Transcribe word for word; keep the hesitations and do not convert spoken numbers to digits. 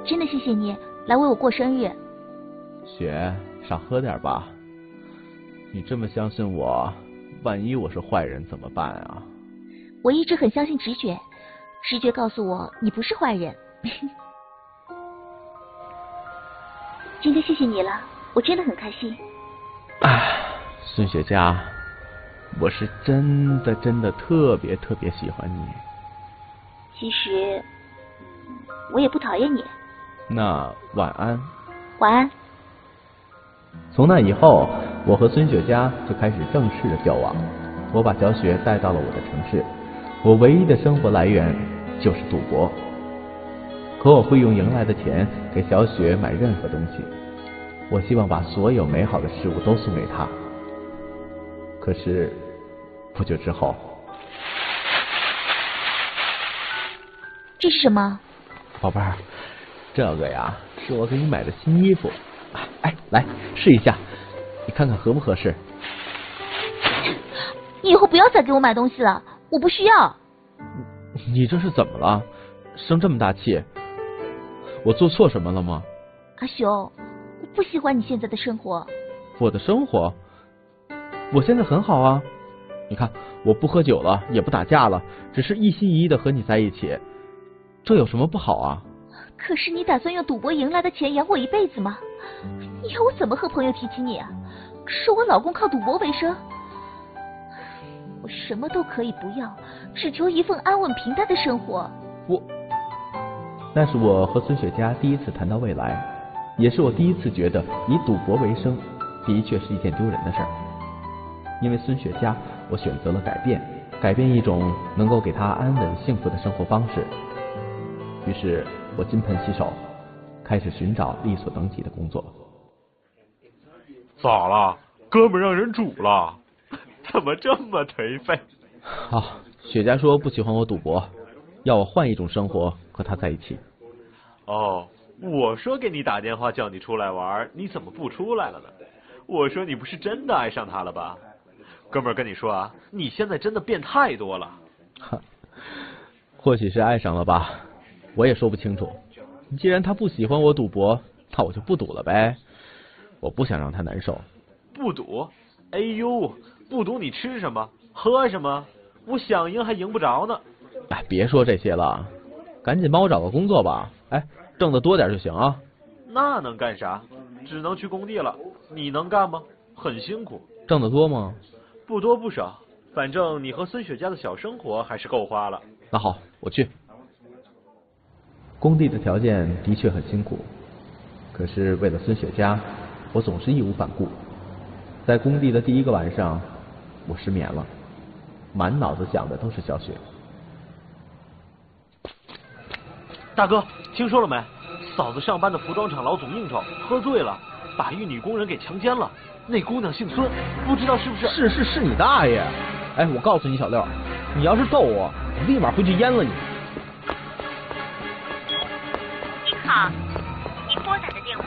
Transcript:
真的谢谢你来为我过生日。 雪，少喝点吧。你这么相信我，万一我是坏人怎么办啊？ 我一直很相信直觉，直觉告诉我你不是坏人。今天谢谢你了，我真的很开心。 唉，孙雪佳，我是真的真的特别特别喜欢你。 其实我也不讨厌你。 那晚安。 晚安。 从那以后，我和孙雪佳就开始正式的交往。我把小雪带到了我的城市，我唯一的生活来源就是赌博。可我会用赢来的钱给小雪买任何东西，我希望把所有美好的事物都送给她。可是不久之后， 这是什么？ 宝贝儿，这个呀是我给你买的新衣服。哎，来试一下，你看看合不合适？ 你以后不要再给我买东西了，我不需要。 你这是怎么了？生这么大气？我做错什么了吗？ 阿雄，我不喜欢你现在的生活。 我的生活？我现在很好啊。你看，我不喝酒了，也不打架了，只是一心一意的和你在一起，这有什么不好啊？ 可是你打算用赌博赢来的钱养我一辈子吗？你要我怎么和朋友提起你啊？说我老公靠赌博为生？我什么都可以不要，只求一份安稳平淡的生活。 我，那是我和孙雪佳第一次谈到未来，也是我第一次觉得以赌博为生的确是一件丢人的事儿。因为孙雪佳，我选择了改变，改变一种能够给她安稳幸福的生活方式。于是我金盆洗手，开始寻找力所能及的工作。 咋了？哥们让人煮了？怎么这么颓废？ 啊，雪佳说不喜欢我赌博，要我换一种生活和她在一起。 哦，我说给你打电话叫你出来玩，你怎么不出来了呢？我说你不是真的爱上他了吧？哥们儿跟你说啊，你现在真的变太多了。 或许是爱上了吧，我也说不清楚。既然他不喜欢我赌博，那我就不赌了呗。我不想让他难受。 不赌？哎呦，不赌你吃什么喝什么？我想赢还赢不着呢。 哎，别说这些了，赶紧帮我找个工作吧。哎，挣得多点就行啊。 那能干啥？只能去工地了。你能干吗？很辛苦。 挣得多吗？ 不多不少，反正你和孙雪佳的小生活还是够花了。 那好，我去。工地的条件的确很辛苦，可是为了孙雪佳，我总是义无反顾。在工地的第一个晚上，我失眠了，满脑子想的都是小雪。 大哥，听说了没？嫂子上班的服装厂老总应酬，喝醉了，把一女工人给强奸了。那姑娘姓孙，不知道是不是？ 是是是你大爷！哎，我告诉你小六，你要是逗我，我立马回去阉了你。 您好，